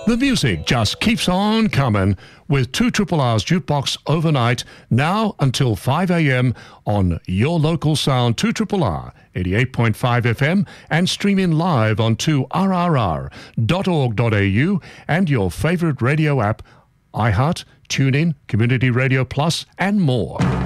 The music just keeps on coming with 2RRR's Jukebox overnight, now until 5 a.m. on your local sound 2RRR 88.5 FM and streaming live on 2rrr.org.au and your favorite radio app, iHeart, TuneIn, Community Radio Plus and more.